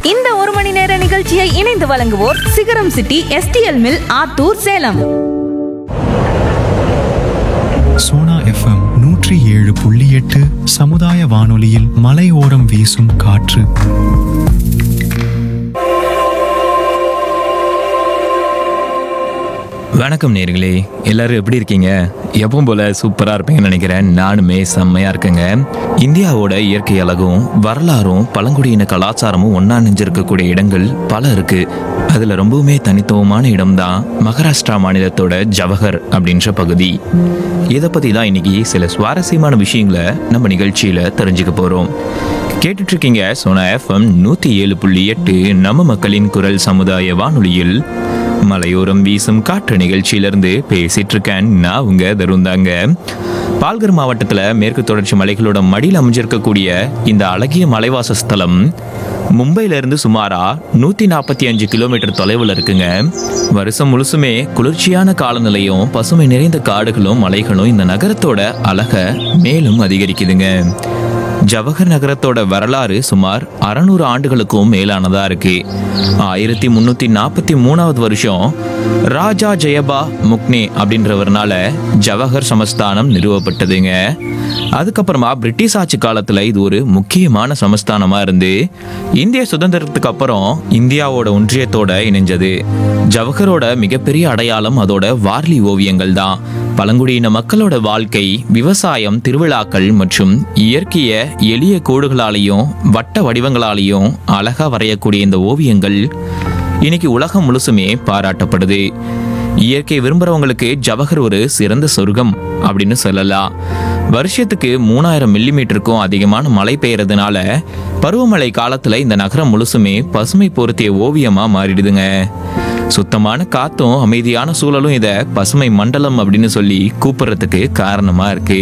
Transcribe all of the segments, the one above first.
இந்த 1 மணி நேர நிகழ்ச்சியை இணைந்து வழங்குவோர் சிகரம் city STL mill Attur Salem. Sona FM 107.8 சமுதாய வானொலியில் மலையோரம் வீசும் காற்று. வணக்கம் நேயர்களே, எல்லாரும் எப்படி இருக்கீங்க? எப்பவும் போல சூப்பராக இருப்பீங்கன்னு நினைக்கிறேன். நானுமே செம்மையாக இருக்கேங்க. இந்தியாவோட இயற்கை அழகும் வரலாறும் பழங்குடியின கலாச்சாரமும் ஒன்றா நெஞ்சிருக்கக்கூடிய இடங்கள் பல இருக்கு. அதில் ரொம்பவுமே தனித்துவமான இடம்தான் மகாராஷ்டிரா மாநிலத்தோட ஜவஹர் அப்படின்ற பகுதி. இதை பற்றி தான் இன்னைக்கு சில சுவாரஸ்யமான விஷயங்களை நம்ம நிகழ்ச்சியில் தெரிஞ்சுக்க போகிறோம். கேட்டுட்டு இருக்கீங்க சோனா FM 107.8 நம்ம மக்களின் குரல் சமுதாய வானொலியில் மலையோரம் வீசும் காற்று நிகழ்ச்சியிலிருந்து பேசிட்டு இருக்கேன். நான் உங்க தருந்தாங்க. பால்கர் மாவட்டத்தில் மேற்கு தொடர்ச்சி மலைகளோட மடியில் அமைஞ்சிருக்கக்கூடிய இந்த அழகிய மலைவாச ஸ்தலம் மும்பையிலிருந்து சுமாரா 145 கிலோமீட்டர் தொலைவில் இருக்குங்க. வருஷம் முழுசுமே குளிர்ச்சியான காலநிலையும் பசுமை நிறைந்த காடுகளும் மலைகளும் இந்த நகரத்தோட அழகை மேலும் அதிகரிக்குதுங்க. ஜவஹர் நகரத்தோட வரலாறு சுமார் 600 ஆண்டுகளுக்கும் மேலானதா இருக்கு. 1343 வருஷம் ராஜா ஜெயபா முக்னே அப்படின்றவர்னால ஜவஹர் சமஸ்தானம் நிறுவப்பட்டதுங்க. அதுக்கப்புறமா பிரிட்டிஷ் ஆட்சி காலத்துல இது ஒரு முக்கியமான சமஸ்தானமா இருந்து இந்திய சுதந்திரத்துக்கு அப்புறம் இந்தியாவோட ஒன்றியத்தோட இணைஞ்சது. ஜவஹரோட மிகப்பெரிய அடையாளம் அதோட வார்லி ஓவியங்கள் தான். பழங்குடியின மக்களோட வாழ்க்கை, விவசாயம், திருவிழாக்கள் மற்றும் இயற்கைய எளிய கோடுகளாலையும் வட்ட வடிவங்களாலையும் அழகா வரையக்கூடிய இந்த ஓவியங்கள் இன்னைக்கு உலகம் முழுசுமே பாராட்டப்படுது. இயற்கை விரும்புறவங்களுக்கு ஜவஹர் ஒரு சிறந்த சொர்க்கம் அப்படின்னு சொல்லலாம். வருஷத்துக்கு 3000 மில்லிமீட்டருக்கும் அதிகமான மழை பெய்யறதுனால பருவமழை காலத்துல இந்த நகரம் முழுசுமே பசுமை பொருத்திய ஓவியமா மாறிடுதுங்க. சுத்தமான காத்தும் அமைதியான சூழலும் இதை பசுமை மண்டலம் அப்படின்னு சொல்லி கூப்பிடுறதுக்கு காரணமா இருக்கு.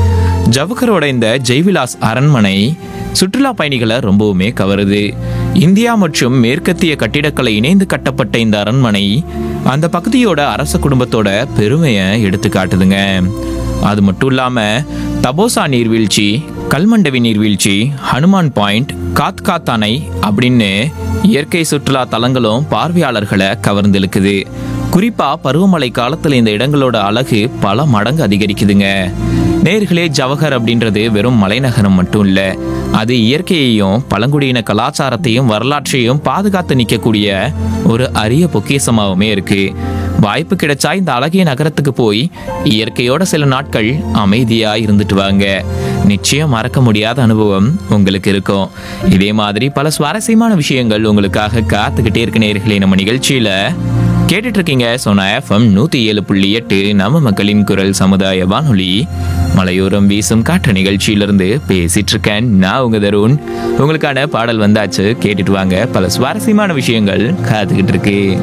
ஜவஹரோட இந்த ஜெய்விலாஸ் அரண்மனை சுற்றுலா பயணிகளை ரொம்பவுமே கவருது. இந்தியா மற்றும் மேற்கத்திய கட்டிடக்கலை இணைந்து கட்டப்பட்ட இந்த அரண்மனை அந்த பகுதியோட அரச குடும்பத்தோட பெருமையை எடுத்து காட்டுதுங்க. அது மட்டும் இல்லாம தபோசா நீர்வீழ்ச்சி, கல்மண்டவி நீர்வீழ்ச்சி, ஹனுமான் பாயிண்ட், காத்காத் அணை அப்படின்னு இயற்கை சுற்றுலா தலங்களும் பார்வையாளர்களை கவர்ந்திழுக்குது. குறிப்பா பருவமழை காலத்துல இந்த இடங்களோட அழகு பல மடங்கு அதிகரிக்குதுங்க. நேர்களே, ஜவஹர் அப்படின்றது வெறும் மலைநகரம் மட்டும் இல்ல, அது இயற்கையையும் பழங்குடியின கலாச்சாரத்தையும் வரலாற்றையும் பாதுகாத்து நிற்கக்கூடிய ஒரு அரிய பொக்கிஷமாகவுமே இருக்கு. வாய்ப்பு கிடைச்சா இந்த அழகிய நகரத்துக்கு போய் இயற்கையோட சில நாட்கள் அமைதியா இருந்துட்டு வாங்க. நிச்சயம் மறக்க முடியாத அனுபவம் உங்களுக்கு இருக்கும். இதே மாதிரி பல சுவாரஸ்யமான விஷயங்கள் உங்களுக்காக காத்துக்கிட்டே இருக்கு நேர்களே. நம்ம நிகழ்ச்சியில கேட்டுட்டு இருக்கீங்க சோனா FM 107.8 நம்ம மக்களின் குரல் சமுதாய வானொலி மலையோரம் வீசும் காற்று நிகழ்ச்சியிலிருந்து பேசிட்டு இருக்கேன். நான் உங்க தருண். உங்களுக்கான பாடல் வந்தாச்சு, கேட்டுட்டு வாங்க. பல சுவாரஸ்யமான விஷயங்கள் காத்துக்கிட்டு இருக்கு.